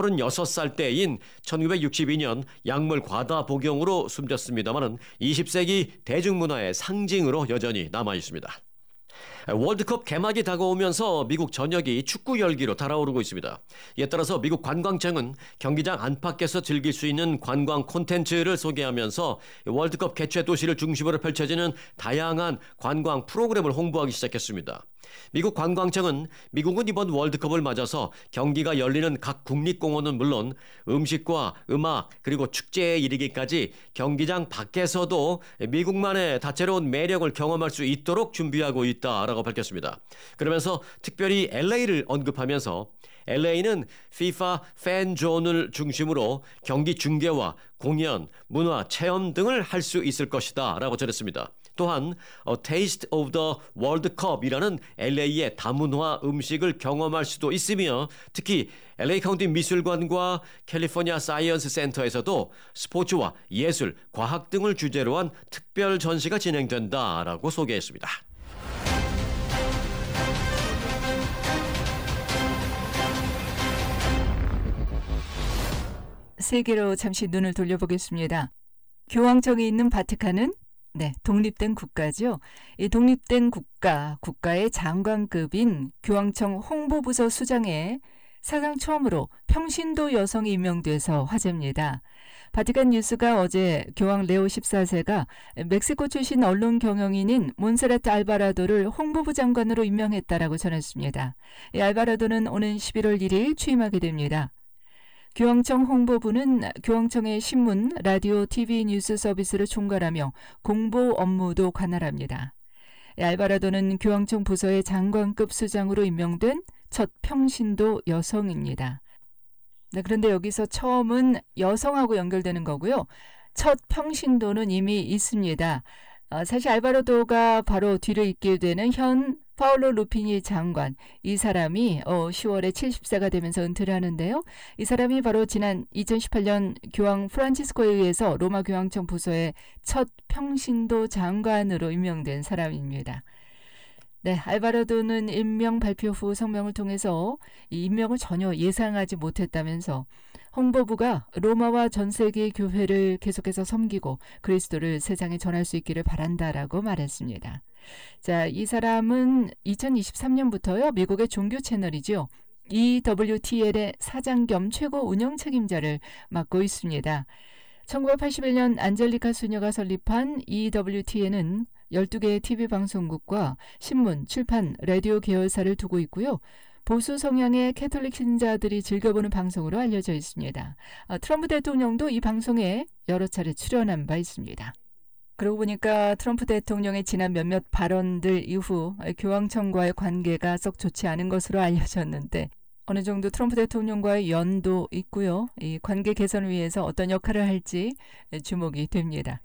36살 때인 1962년 약물 과다 복용으로 숨졌습니다마는 20세기 대중문화의 상징으로 여전히 남아 있습니다. 월드컵 개막이 다가오면서 미국 전역이 축구 열기로 달아오르고 있습니다. 이에 따라서 미국 관광청은 경기장 안팎에서 즐길 수 있는 관광 콘텐츠를 소개하면서 월드컵 개최 도시를 중심으로 펼쳐지는 다양한 관광 프로그램을 홍보하기 시작했습니다. 미국 관광청은 미국은 이번 월드컵을 맞아서 경기가 열리는 각 국립공원은 물론 음식과 음악 그리고 축제에 이르기까지 경기장 밖에서도 미국만의 다채로운 매력을 경험할 수 있도록 준비하고 있다라고 밝혔습니다. 그러면서 특별히 LA를 언급하면서 LA는 FIFA 팬존을 중심으로 경기 중계와 공연, 문화, 체험 등을 할 수 있을 것이다 라고 전했습니다. 또한 A Taste of the World Cup이라는 LA의 다문화 음식을 경험할 수도 있으며 특히 LA 카운티 미술관과 캘리포니아 사이언스 센터에서도 스포츠와 예술, 과학 등을 주제로 한 특별 전시가 진행된다라고 소개했습니다. 세계로 잠시 눈을 돌려보겠습니다. 교황청이 있는 바티칸은 독립된 국가죠. 이 독립된 국가의 장관급인 교황청 홍보부서 수장에 사상 처음으로 평신도 여성이 임명돼서 화제입니다. 바티칸 뉴스가 어제 교황 레오 14세가 멕시코 출신 언론 경영인인 몬세라트 알바라도를 홍보부 장관으로 임명했다라고 전했습니다. 이 알바라도는 오는 11월 1일 취임하게 됩니다. 교황청 홍보부는 교황청의 신문, 라디오, TV 뉴스 서비스를 총괄하며 공보 업무도 관할합니다. 알바라도는 교황청 부서의 장관급 수장으로 임명된 첫 평신도 여성입니다. 그런데 여기서 처음은 여성하고 연결되는 거고요. 첫 평신도는 이미 있습니다. 사실 알바라도가 바로 뒤를 잇게 되는 현 파올로 루피니 장관, 이 사람이 10월에 70세가 되면서 은퇴를 하는데요. 이 사람이 바로 지난 2018년 교황 프란치스코에 의해서 로마 교황청 부서의 첫 평신도 장관으로 임명된 사람입니다. 알바라도는 임명 발표 후 성명을 통해서 이 임명을 전혀 예상하지 못했다면서 홍보부가 로마와 전 세계 교회를 계속해서 섬기고 그리스도를 세상에 전할 수 있기를 바란다라고 말했습니다. 자, 이 사람은 2023년부터요, 미국의 종교 채널이죠. EWTL의 사장 겸 최고 운영 책임자를 맡고 있습니다. 1981년 안젤리카 수녀가 설립한 EWTN은 12개의 TV 방송국과 신문, 출판, 라디오 계열사를 두고 있고요. 보수 성향의 캐톨릭 신자들이 즐겨보는 방송으로 알려져 있습니다. 트럼프 대통령도 이 방송에 여러 차례 출연한 바 있습니다. 그러고 보니까 트럼프 대통령의 지난 몇몇 발언들 이후 교황청과의 관계가 썩 좋지 않은 것으로 알려졌는데 어느 정도 트럼프 대통령과의 연도 있고요. 이 관계 개선을 위해서 어떤 역할을 할지 주목이 됩니다.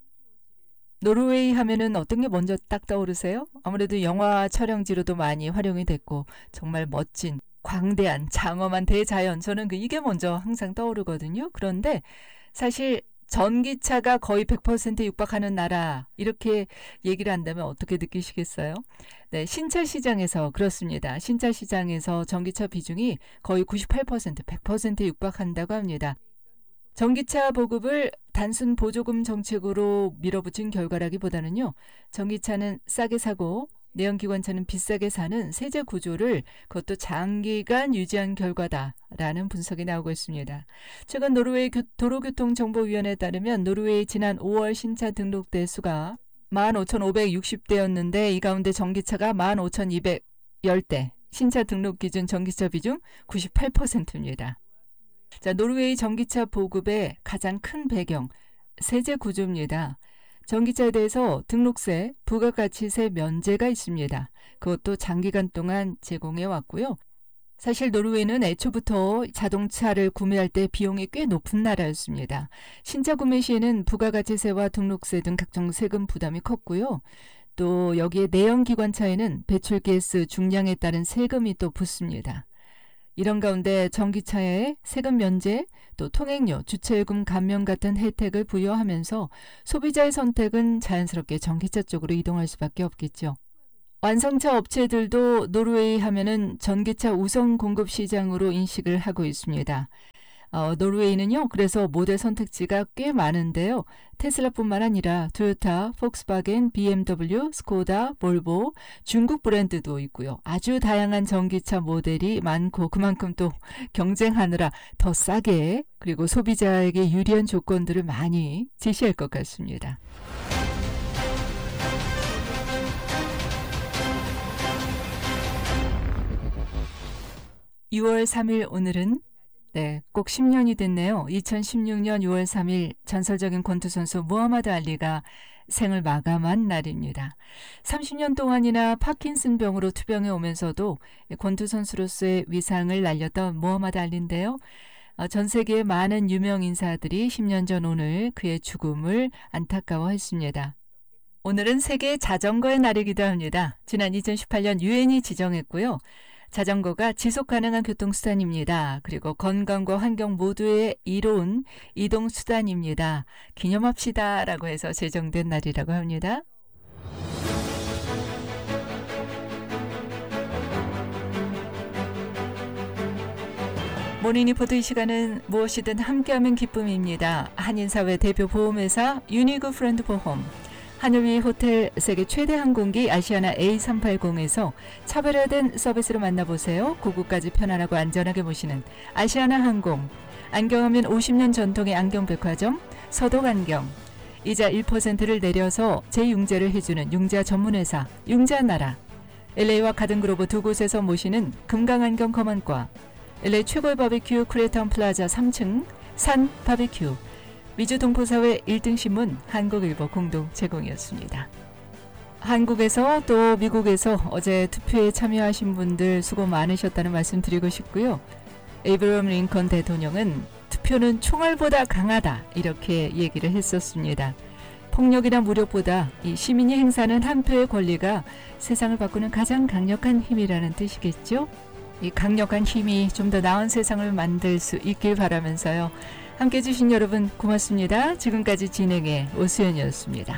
노르웨이 하면은 어떤 게 먼저 딱 떠오르세요? 아무래도 영화 촬영지로도 많이 활용이 됐고 정말 멋진 광대한 장엄한 대자연, 저는 이게 먼저 항상 떠오르거든요. 그런데 사실 전기차가 거의 100% 육박하는 나라, 이렇게 얘기를 한다면 어떻게 느끼시겠어요? 신차 시장에서 그렇습니다. 신차 시장에서 전기차 비중이 거의 98%, 100% 육박한다고 합니다. 전기차 보급을 단순 보조금 정책으로 밀어붙인 결과라기보다는요, 전기차는 싸게 사고 내연기관차는 비싸게 사는 세제 구조를 그것도 장기간 유지한 결과다라는 분석이 나오고 있습니다. 최근 노르웨이 도로교통정보위원회에 따르면 노르웨이 지난 5월 신차 등록대 수가 15,560대였는데 이 가운데 전기차가 15,210대, 신차 등록 기준 전기차 비중 98%입니다. 자, 노르웨이 전기차 보급의 가장 큰 배경, 세제 구조입니다. 전기차에 대해서 등록세, 부가가치세 면제가 있습니다. 그것도 장기간 동안 제공해 왔고요. 사실 노르웨이는 애초부터 자동차를 구매할 때 비용이 꽤 높은 나라였습니다. 신차 구매 시에는 부가가치세와 등록세 등 각종 세금 부담이 컸고요. 또 여기에 내연기관차에는 배출가스 중량에 따른 세금이 또 붙습니다. 이런 가운데 전기차에 세금 면제, 또 통행료, 주차요금 감면 같은 혜택을 부여하면서 소비자의 선택은 자연스럽게 전기차 쪽으로 이동할 수밖에 없겠죠. 완성차 업체들도 노르웨이 하면은 전기차 우선 공급 시장으로 인식을 하고 있습니다. 노르웨이는요. 그래서 모델 선택지가 꽤 많은데요. 테슬라뿐만 아니라 토요타, 폭스바겐, BMW, 스코다, 볼보, 중국 브랜드도 있고요. 아주 다양한 전기차 모델이 많고 그만큼 또 경쟁하느라 더 싸게 그리고 소비자에게 유리한 조건들을 많이 제시할 것 같습니다. (6월 3일) 오늘은 꼭 10년이 됐네요. 2016년 6월 3일 전설적인 권투 선수 무하마드 알리가 생을 마감한 날입니다. 30년 동안이나 파킨슨 병으로 투병해 오면서도 권투 선수로서의 위상을 날렸던 무하마드 알리인데요. 전 세계의 많은 유명 인사들이 10년 전 오늘 그의 죽음을 안타까워했습니다. 오늘은 세계 자전거의 날이기도 합니다. 지난 2018년 유엔이 지정했고요. 자전거가 지속가능한 교통수단입니다. 그리고 건강과 환경 모두에 이로운 이동수단입니다. 기념합시다 라고 해서 제정된 날이라고 합니다. 모닝 리포트 이 시간은 무엇이든 함께하면 기쁨입니다. 한인사회 대표 보험회사 유니그 프렌드 보험, 하늘위 호텔 세계 최대 항공기 아시아나 A380에서 차별화된 서비스로 만나보세요. 고국까지 편안하고 안전하게 모시는 아시아나 항공, 안경하면 50년 전통의 안경백화점 서독안경, 이자 1%를 내려서 재융자를 해주는 융자 전문회사 융자나라, LA와 가든그로브 두 곳에서 모시는 금강안경 검안과, LA 최고의 바비큐 크레이턴 플라자 3층 산 바비큐, 미주 동포사회 1등 신문 한국일보 공동 제공이었습니다. 한국에서 또 미국에서 어제 투표에 참여하신 분들 수고 많으셨다는 말씀 드리고 싶고요. 에이브러함 링컨 대통령은 투표는 총알보다 강하다 이렇게 얘기를 했었습니다. 폭력이나 무력보다 이 시민이 행사하는 한 표의 권리가 세상을 바꾸는 가장 강력한 힘이라는 뜻이겠죠. 이 강력한 힘이 좀 더 나은 세상을 만들 수 있길 바라면서요. 함께해 주신 여러분 고맙습니다. 지금까지 진행의 오수연이었습니다.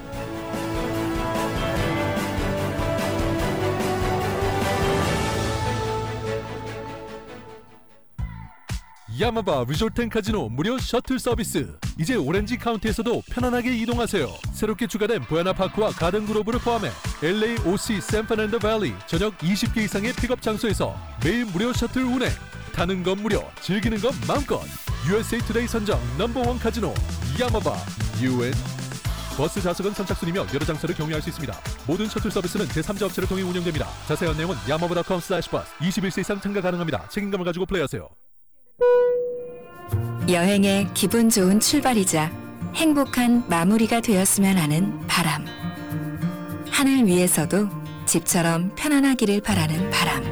야마바 리조트&카지노 무료 셔틀 서비스. 이제 오렌지 카운티에서도 편안하게 이동하세요. 새롭게 추가된 보야나파크와 가든그로브를 포함해 LA, OC, 샌프란시스코 밸리 전역 20개 이상의 픽업 장소에서 매일 무료 셔틀 운행. 타는 건 무료, 즐기는 건 마음껏. USA 투데이 선정 넘버원 카지노 야마바 UN. 버스 좌석은 선착순이며 여러 장소를 경유할 수 있습니다. 모든 셔틀 서비스는 제3자 업체를 통해 운영됩니다. 자세한 내용은 yamaba.com/bus. 21세 이상 참가 가능합니다. 책임감을 가지고 플레이하세요. 여행의 기분 좋은 출발이자 행복한 마무리가 되었으면 하는 바람. 하늘 위에서도 집처럼 편안하기를 바라는 바람.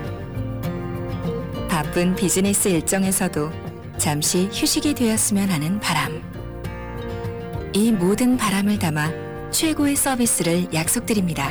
바쁜 비즈니스 일정에서도 잠시 휴식이 되었으면 하는 바람. 이 모든 바람을 담아 최고의 서비스를 약속드립니다.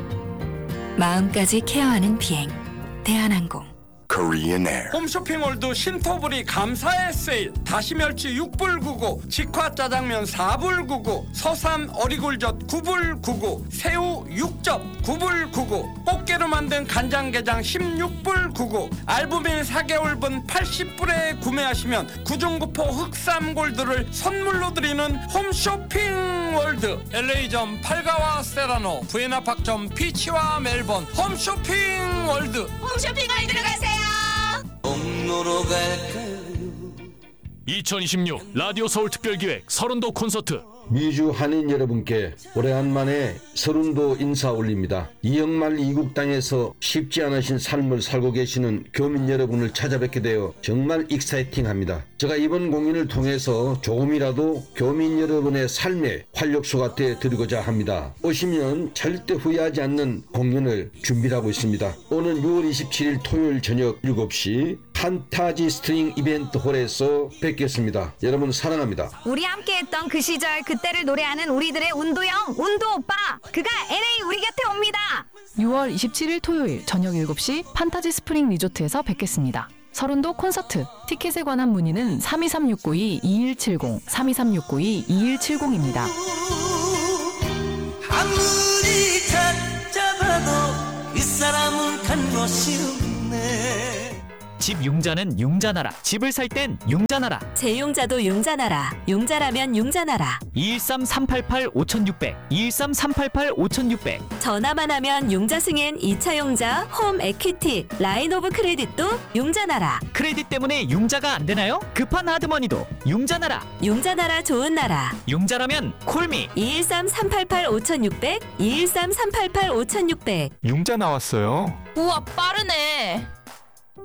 마음까지 케어하는 비행, 대한항공. Korean Air. 홈쇼핑몰드 신토불이 감사의 세일. 다시멸치 6불 99, 직화짜장면 4불 99, 서삼 어리굴젓 9불 99, 새우 6접 9불 99, 꽃게로 만든 간장게장 16불 99, 알부민 4개월분 80불에 구매하시면 구중구포 흑삼골드를 선물로 드리는 홈쇼핑월드. LA점 팔가와 세라노, 부에나팍점 피치와 멜번. 홈쇼핑월드. 홈쇼핑월드로 가세요. 2026 라디오 서울 특별기획 서른도 콘서트. 미주 한인 여러분께 오래간만에 서른도 인사 올립니다. 이영말 이국 땅에서 쉽지 않으신 삶을 살고 계시는 교민 여러분을 찾아뵙게 되어 정말 익사이팅합니다. 제가 이번 공연을 통해서 조금이라도 교민 여러분의 삶에 활력소가 되어 드리고자 합니다. 오시면 절대 후회하지 않는 공연을 준비하고 있습니다. 오는 6월 27일 토요일 저녁 7시 판타지 스트링 이벤트 홀에서 뵙겠습니다. 여러분 사랑합니다. 우리 함께했던 그 시절 그때를 노래하는 우리들의 운도형 운도 오빠, 그가 LA 우리 곁에 옵니다. 6월 27일 토요일 저녁 7시 판타지 스프링 리조트에서 뵙겠습니다. 서른도 콘서트. 티켓에 관한 문의는 323-692-2170 323-692-2170입니다. 아무리 찾아봐도 그 사람은 간 곳이 없네. 집 융자는 융자나라. 집을 살 땐 융자나라. 재융자도 융자나라. 융자라면 융자나라. 213-388-5600 213-388-5600 전화만 하면 융자 승인 2차 융자, 홈 에퀴티, 라인 오브 크레딧도 융자나라. 크레딧 때문에 융자가 안 되나요? 급한 하드머니도 융자나라. 융자나라 좋은 나라. 융자라면 콜미. 213-388-5600 213-388-5600 융자 나왔어요. 우와, 빠르네.